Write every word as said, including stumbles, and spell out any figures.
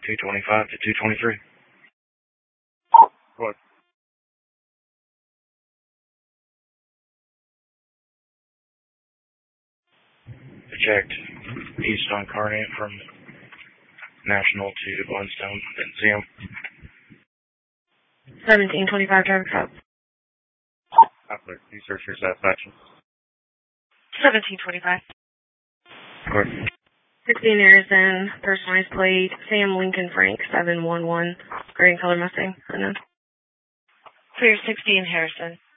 two twenty-five to two twenty-three. What? Checked east on Carnate from National to Bluntstone. Didn't see him. seventeen twenty-five traffic stop. After you search your satisfaction. seventeen twenty-five. Court. sixteen Harrison, personalized plate, Sam Lincoln Frank, seven one one, gray and color Mustang, unknown. Clear sixteen Harrison.